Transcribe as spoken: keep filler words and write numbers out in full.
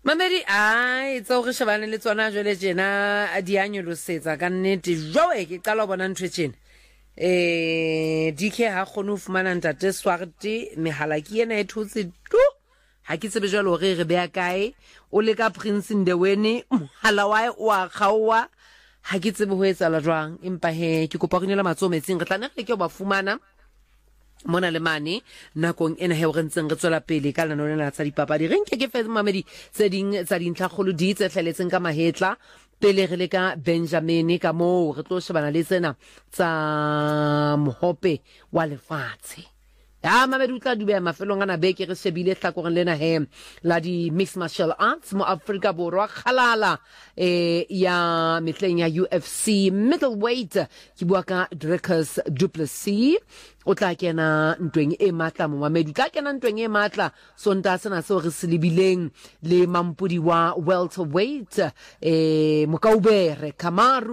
Mamedi ai tso re shebane le tsona jole jena a dianyo lo setsa ka nnete joe ke qala bona ntwe tjena eh dike ha khone u fumana ntate Swarte mehala ke ena e thotse tu ha ke tsebe jalo re re bea kae o le ka Prince Ndewene mohala wa wa khawa ha ke tsebe ho etsa la jwang empa he ke kopa go nela matsometseng re tla nne re ke ba fumana mona le mane nakong ena he o rentseng re tswela pele ka lana lena tsa dipapadi re nke ke fe mamedi tse ding tsa dintlha kholo di tse tlhaletseng ka mahetla pele re le ka Benjamin ka mo re tlo shebana le tsena tsa mohope wa lefatshe ya mamedi utla di be mafelong ana beke re shebile hlakoreng lena he la di mixed martial arts mo Africa borwa khalala eh ya metleng ya U F C middleweight ke bua ka Dricus Du Plessis o tla kena ntweng e matla mo mamedi tla kena ntweng e matla sonta sena se re selebileng le mampudi wa welterweight eh Mokaubere Kamaru